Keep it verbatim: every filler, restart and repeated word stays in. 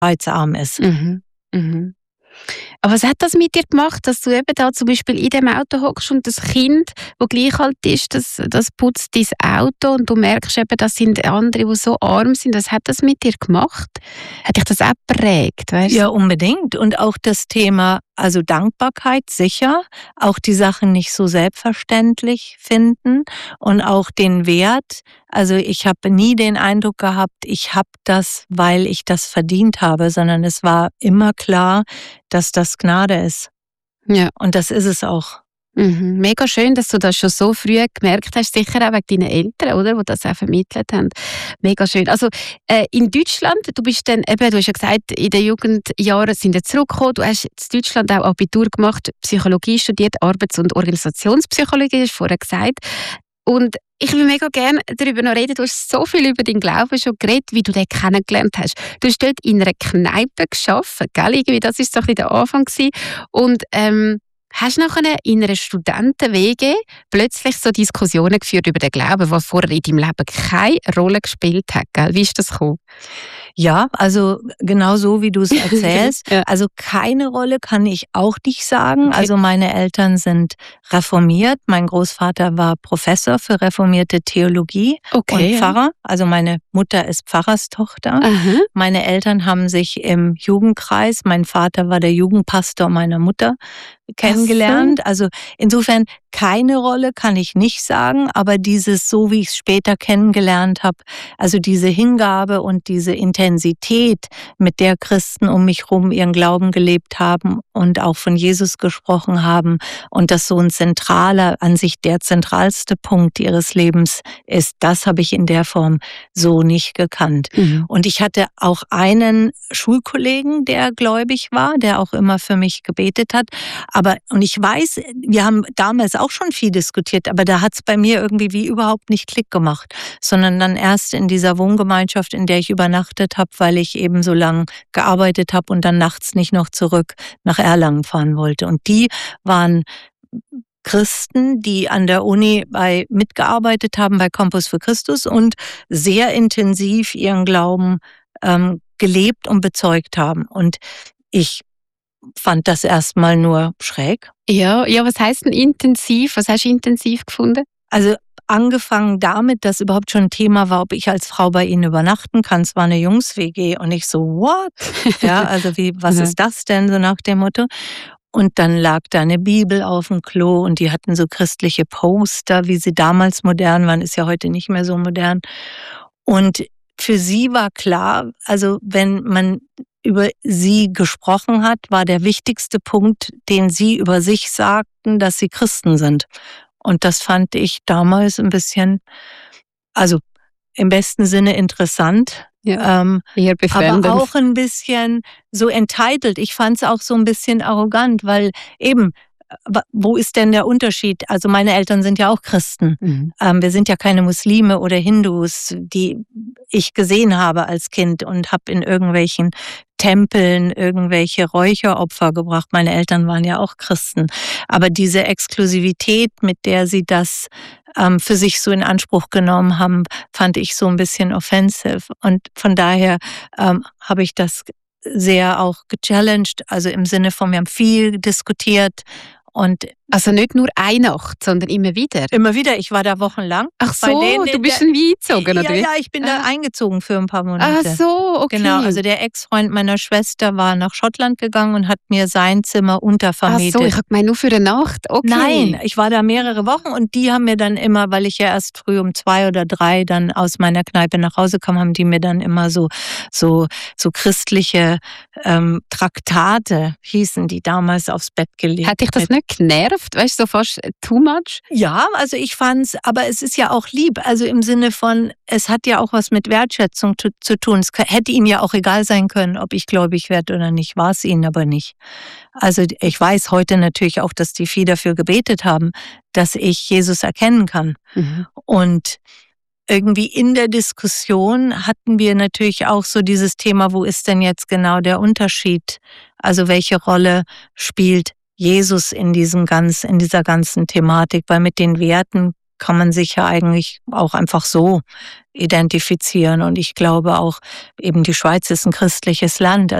arbeitsarm ist. Mhm. Mhm. Aber was hat das mit dir gemacht, dass du eben da zum Beispiel in dem Auto hockst und das Kind, das gleich alt ist, das, das putzt dein Auto und du merkst eben, das sind andere, die so arm sind. Was hat das mit dir gemacht? Hat dich das auch geprägt? Weißt? Ja, unbedingt. Und auch das Thema, also Dankbarkeit, sicher. Auch die Sachen nicht so selbstverständlich finden und auch den Wert. Also ich habe nie den Eindruck gehabt, ich habe das, weil ich das verdient habe, sondern es war immer klar, dass das Gnade ist. Ja. Und das ist es auch. Mhm. Mega schön, dass du das schon so früh gemerkt hast, sicher auch wegen deinen Eltern, oder, die das auch vermittelt haben. Mega schön. Also äh, in Deutschland, du bist dann eben, du hast ja gesagt, in den Jugendjahren sind wir zurückgekommen, du hast in Deutschland auch Abitur gemacht, Psychologie studiert, Arbeits- und Organisationspsychologie, hast du vorher gesagt. Und ich will mega gerne darüber noch reden. Du hast so viel über deinen Glauben schon geredet, wie du den kennengelernt hast. Du hast dort in einer Kneipe gearbeitet, gell? Irgendwie, das war so ein bisschen der Anfang gewesen. Und ähm, hast nachher in einer Studenten-W G plötzlich so Diskussionen geführt über den Glauben, was vorher in deinem Leben keine Rolle gespielt hat. Gell? Wie ist das gekommen? Ja, also genau so, wie du es erzählst. Ja. Also keine Rolle kann ich auch nicht sagen. Okay. Also meine Eltern sind reformiert. Mein Großvater war Professor für reformierte Theologie okay, und Pfarrer. Ja. Also meine Mutter ist Pfarrerstochter. Aha. Meine Eltern haben sich im Jugendkreis, mein Vater war der Jugendpastor meiner Mutter, kennengelernt. So. Also insofern keine Rolle kann ich nicht sagen, aber dieses, so wie ich es später kennengelernt habe, also diese Hingabe und diese Intensität, mit der Christen um mich herum ihren Glauben gelebt haben und auch von Jesus gesprochen haben und das so ein zentraler, an sich der zentralste Punkt ihres Lebens ist, das habe ich in der Form so nicht gekannt. Mhm. Und ich hatte auch einen Schulkollegen, der gläubig war, der auch immer für mich gebetet hat. Aber, und ich weiß, wir haben damals auch schon viel diskutiert, aber da hat es bei mir irgendwie wie überhaupt nicht Klick gemacht, sondern dann erst in dieser Wohngemeinschaft, in der ich übernachtet habe, weil ich eben so lange gearbeitet habe und dann nachts nicht noch zurück nach Erlangen fahren wollte. Und die waren Christen, die an der Uni bei, mitgearbeitet haben bei Campus für Christus und sehr intensiv ihren Glauben ähm, gelebt und bezeugt haben. Und ich fand das erstmal nur schräg. Ja, ja, was heißt denn intensiv? Was hast du intensiv gefunden? Also angefangen damit, dass überhaupt schon ein Thema war, ob ich als Frau bei ihnen übernachten kann. Es war eine Jungs-W G und ich so, what? Ja, also wie, was ist das denn, so nach dem Motto? Und dann lag da eine Bibel auf dem Klo und die hatten so christliche Poster, wie sie damals modern waren, ist ja heute nicht mehr so modern. Und für sie war klar, also wenn man über sie gesprochen hat, war der wichtigste Punkt, den sie über sich sagten, dass sie Christen sind. Und das fand ich damals ein bisschen, also im besten Sinne interessant, ja, ähm, eher befremdend. Aber auch ein bisschen so entitled. Ich fand es auch so ein bisschen arrogant, weil eben, wo ist denn der Unterschied? Also meine Eltern sind ja auch Christen. Mhm. Ähm, wir sind ja keine Muslime oder Hindus, die ich gesehen habe als Kind und habe in irgendwelchen Tempeln irgendwelche Räucheropfer gebracht. Meine Eltern waren ja auch Christen. Aber diese Exklusivität, mit der sie das ähm, für sich so in Anspruch genommen haben, fand ich so ein bisschen offensive. Und von daher ähm, habe ich das sehr auch gechallenged, also im Sinne von, wir haben viel diskutiert. Und also nicht nur eine Nacht, sondern immer wieder? Immer wieder, ich war da wochenlang. Ach so, denen, du bist schon wie eingezogen, ja, oder wie? Ja, ich bin ah. da eingezogen für ein paar Monate. Ach so, okay. Genau, also der Ex-Freund meiner Schwester war nach Schottland gegangen und hat mir sein Zimmer untervermietet. Ach so, ich habe gemeint, nur für eine Nacht, okay. Nein, ich war da mehrere Wochen und die haben mir dann immer, weil ich ja erst früh um zwei oder drei dann aus meiner Kneipe nach Hause kam, haben die mir dann immer so, so, so christliche ähm, Traktate, hießen die damals, aufs Bett gelegt. Hat dich das nicht genervt? Weißt du, so fast too much? Ja, also ich fand's, aber es ist ja auch lieb, also im Sinne von, es hat ja auch was mit Wertschätzung zu, zu tun. Es hätte ihm ja auch egal sein können, ob ich gläubig werde oder nicht, war es ihnen aber nicht. Also ich weiß heute natürlich auch, dass die viel dafür gebetet haben, dass ich Jesus erkennen kann. Mhm. Und irgendwie in der Diskussion hatten wir natürlich auch so dieses Thema, wo ist denn jetzt genau der Unterschied? Also welche Rolle spielt Jesus in diesem ganz, in dieser ganzen Thematik, weil mit den Werten kann man sich ja eigentlich auch einfach so identifizieren. Und ich glaube auch, eben die Schweiz ist ein christliches Land.